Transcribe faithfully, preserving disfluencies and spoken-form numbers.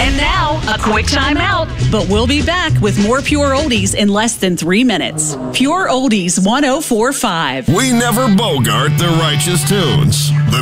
And now, a quick time out. But we'll be back with more Pure Oldies in less than three minutes. Pure Oldies one oh four point five. We never bogart the righteous tunes. The